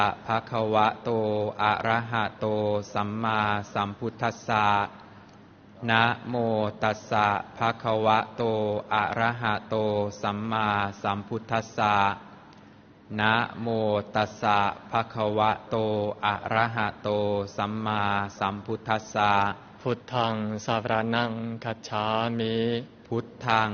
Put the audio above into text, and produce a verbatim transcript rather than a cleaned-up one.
ภะคะวะโตอะระหะโตสัมมาสัมพุทธัสสะนะโมตัสสะภะคะวะโตอะระหะโตสัมมาสัมพุทธัสสะนะโมตัสสะภะคะวะโตอะระหะโตสัมมาสัมพุทธัสสะพุทธังสารนังคัจฉามิพุทธัง